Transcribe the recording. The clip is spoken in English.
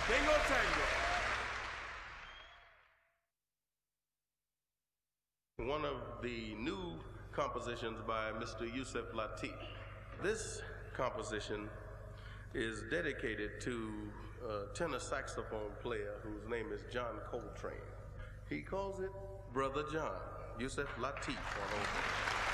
Tango Tango. One of the new compositions by Mr. Yusef Lateef. This composition is dedicated to a tenor saxophone player whose name is John Coltrane. He calls it Brother John. Yusef Lateef on oboe.